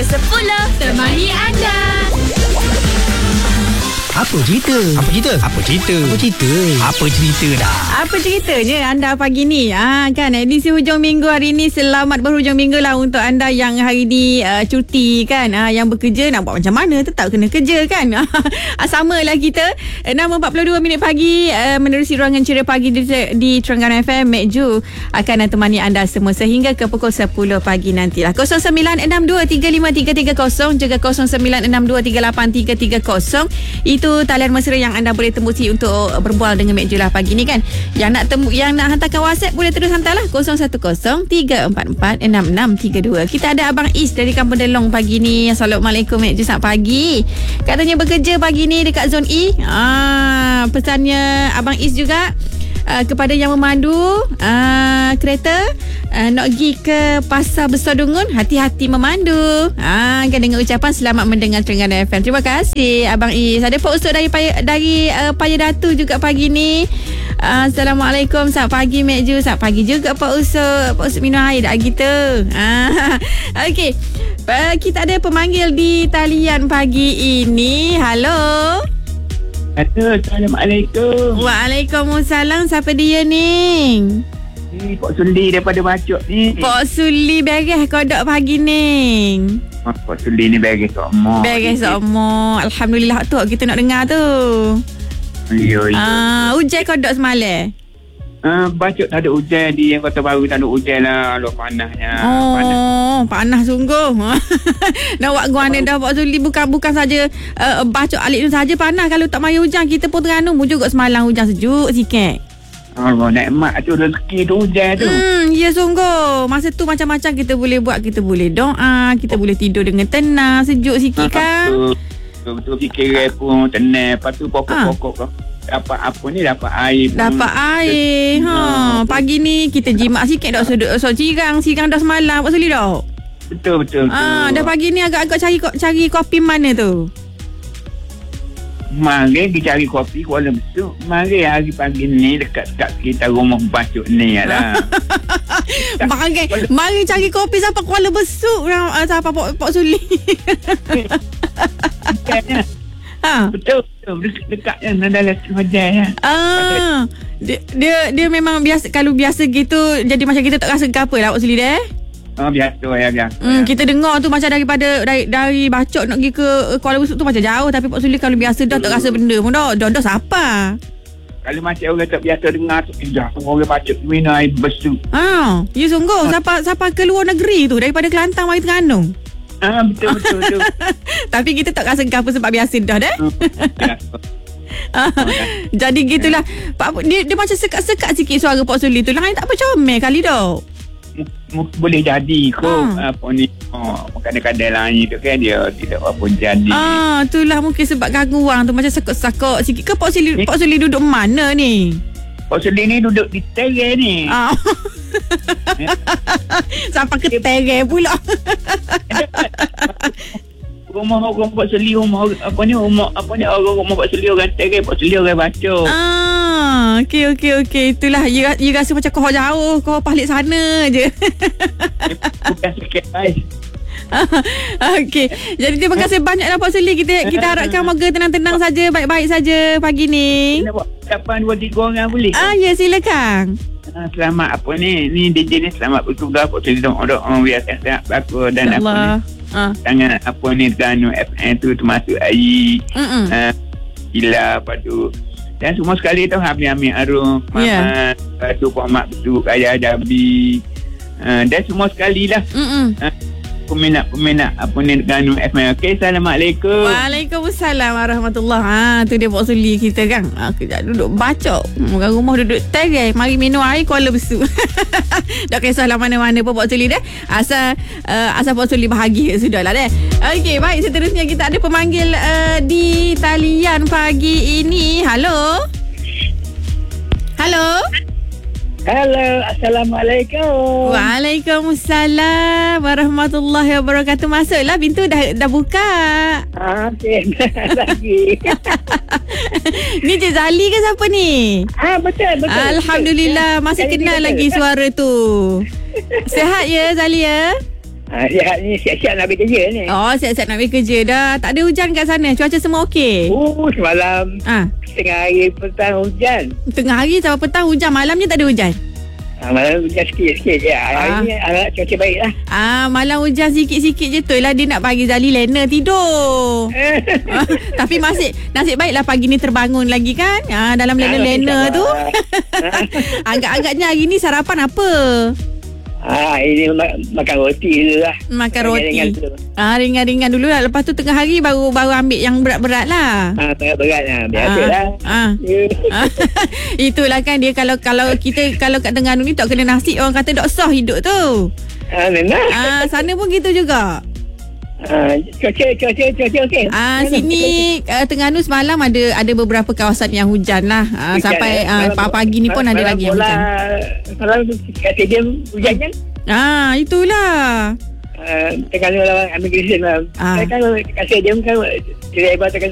ke-10 temani anda. Apa cerita? Apa ceritanya anda pagi ni? Kan edisi hujung minggu hari ni. Selamat berhujung minggu lah untuk anda yang hari ni cuti kan. Yang bekerja nak buat macam mana? Tetap kena kerja kan. Sama lah kita. 6.42 minit pagi menerusi ruangan ceria pagi di Terengganu FM. Mek Ju akan temani anda semua sehingga ke pukul 10 pagi nantilah. 0962353330 juga 0962383330. Itu talian mesra yang anda boleh tembusi untuk berbual dengan Mek Ju lah pagi ni kan. Yang nak hantarkan WhatsApp boleh terus hantarlah 0103446632. Kita ada Abang Is dari Kampung Delong pagi ni. Assalamualaikum Mek Ju, selamat pagi. Katanya bekerja pagi ni dekat zon E. Pesannya Abang Is juga kepada yang memandu kereta nak pergi ke Pasar Besar Dungun, hati-hati memandu. Kan dengan ucapan selamat mendengar Terengganu FM. Terima kasih Abang Is. Ada Pak Usuk dari Paya Datu juga pagi ni. Assalamualaikum, selamat pagi Mek Ju. Selamat pagi juga Pak Usuk minum air dah kita. Okey, kita ada pemanggil di talian pagi ini. Halo. Assalamualaikum. Waalaikumsalam. Siapa dia ni? Pak Suli daripada Bacok ni. Pak Suli beres kodok pagi ni. Pak Suli ni beres semua. Beres semua. Alhamdulillah tu kita nak dengar tu. Ya. Hujan kodok semalam. Bacok tak ada hujan, di Kota Baru tak ada hujan lah. Aduh, panasnya. Panas sungguh. Nak buat guana dah Pak Suli. Bukan saja Bacok alik tu saja panas. Kalau tak mari hujan, kita pun Terengganu pun juga semalam hujan sejuk sikit. Allah, nikmat tu rezeki tu hujan tu. Ya sungguh. Masa tu macam-macam kita boleh buat. Kita boleh doa, kita boleh tidur dengan tenang, sejuk sikit kan. Betul fikir pun tenang. Lepas tu pokok-pokok dapat apa ni, dapat air pun. Dapat air. Pagi ni kita jimat sikit dah cirang dah semalam Pak Suli dah. Betul. Dah pagi ni agak-agak cari kopi mana tu? Mari kita cari kopi Kuala Besut. Mari hari pagi ni dekat sekitar rumah Bacok ni lah. Mari cari kopi siapa Kuala Besut. Siapa Pak Suli. Betul. Dekatnya dalam hujan. Dia memang biasa. Kalau biasa gitu, jadi macam kita tak rasa ke apa lah Pak Suli dah. Biasa. Kita dengar tu macam dari Bacok nak pergi ke Kuala Besut tu macam jauh. Tapi Pak Suli kalau biasa dah tak rasa benda pun dah siapa. Kalau macam orang tak biasa dengar tu, orang Bacok minum air besut. Ya sungguh. Siapa ke luar negeri tu daripada Kelantan mari Terengganu. Betul. Tapi kita tak rasa ke apa sebab biasa dah. Jadi gitulah Pak, dia macam sekat-sekat sikit suara Pak Suli tu. Lain tak apa comel kali dah. Boleh jadi kot. Apa ni, kadang-kadang lain tu kan dia tidak apa jadi. Itulah mungkin sebab gangguan tu macam sekak-sekak sikit. Ke Pak Suli duduk mana ni? Pak Suli ni duduk di terai ni. Sampai ke terai pula. Rumah orang Pak Suli, rumah Pak Suli orang terai, Pak Suli orang Bacok. Okey. Itulah you rasa macam kau jauh, kau balik sana je. Bukan sikit baik. Okey. Jadi terima kasih banyaklah Pak Suli. Kita harapkan moga tenang-tenang saja, baik-baik saja pagi ni. Nak buat ucapan 2-3 orang boleh? Ya silakan. Selamat apa ni DJ ni selamat bertugas Pak Suli doa biar sihat bagus dan apa ni. Jangan apa ni Terengganu FM tu termasuk Ayi, Ila padu dan semua sekali tu Habib Arum, Mama, tu Pak Mak Betul, Ayah Jabi, dan semua sekali lah. Peminat apa ni Terengganu FM. Okey, Assalamualaikum. Waalaikumsalam warahmatullahi. Tu dia Pak Suli kita kan. Kejap duduk Bacok. Rumah duduk terai. Mari minum air Kuala Besut. Tak kisahlah mana-mana pun Pak Suli dah. Asal Pak Suli bahagia sudahlah dah. Okey, baik, seterusnya kita ada pemanggil di talian pagi ini. Halo. Halo, Assalamualaikum. Waalaikumsalam warahmatullahi wabarakatuh. Masuklah, pintu dah buka. Okey, lagi. Ni Cik Zali ke siapa ni? Betul. Alhamdulillah, masih kenal lagi suara tu. Sihat ya Zali ya? Ni siap-siap nak pergi kerja ni. Oh, siap-siap nak pergi kerja dah. Tak ada hujan kat sana? Cuaca semua okey? Semalam tengah hari petang hujan. Tengah hari sampai petang hujan. Malamnya tak ada hujan? Malam hujan sikit-sikit je. Hari ni cuaca baik lah. Malam hujan sikit-sikit je tu lah. Dia nak bagi Zali lena tidur. Tapi nasib baiklah pagi ni terbangun lagi kan. Dalam lena-lena tu. Agak-agaknya hari ni sarapan apa? Ini makan roti dulu lah. Makan roti. Ringan-ringan dulu lah. Lepas tu tengah hari baru ambil yang berat-berat lah. Berat lah. Biasa lah. Itulah kan dia kalau kat Terengganu ni tak kena nasi, orang kata dok sah hidup tu. Memang. Sana pun gitu juga. Cuaca okey. Sini Terengganu semalam ada beberapa kawasan yang hujan lah. Sampai pagi ni pun ada lagi yang hujan. Malam kat stadium hujan kan? Itulah. Terengganu lawan Immigration lah. Kan kat stadium kan, dia ibaratkan